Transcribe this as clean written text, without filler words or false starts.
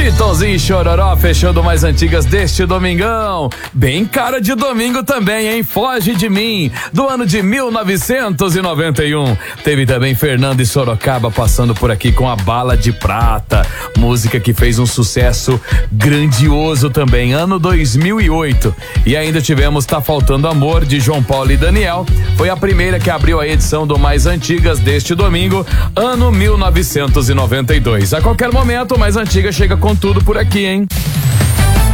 Chitãozinho e Chororó fechando mais antigas deste domingão. Bem cara de domingo também, hein? Foge de Mim, do ano de 1991. Teve também Fernando e Sorocaba passando por aqui com A Bala de Prata, música que fez um sucesso grandioso também, ano 2008. E ainda tivemos Tá Faltando Amor, de João Paulo e Daniel. Foi a primeira que abriu a edição do Mais Antigas deste domingo, ano 1992. A qualquer momento, o Mais Antiga chega com tudo por aqui, hein?